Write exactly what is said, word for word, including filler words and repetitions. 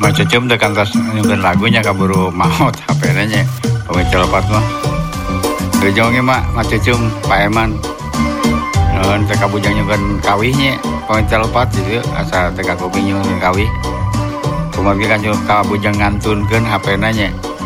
Cucum teh kantos nyungkeun lagunya kaburu maot H P-na nya. Pami celopat mah. Gejong ge mah Cucum Pak Eman. Nuhun teh kabujang nyungkeun kawih nya. Pami celopat gitu asa teh kakuping nyungkeun kawih. Kumaha kan kabujang ngantunkeun H P-na nya.